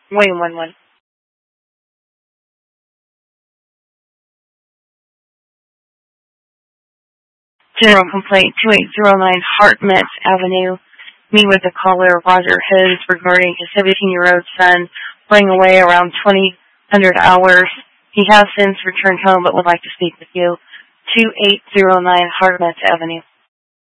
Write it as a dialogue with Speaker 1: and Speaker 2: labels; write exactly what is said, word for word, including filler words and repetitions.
Speaker 1: Wait, one, one. General complaint two eight zero nine Hartmut Avenue. Meet with the caller Roger His regarding his seventeen-year-old son running away around twenty hundred hours. He has since returned home but would like to speak with you. two eight zero nine Hartmut Avenue.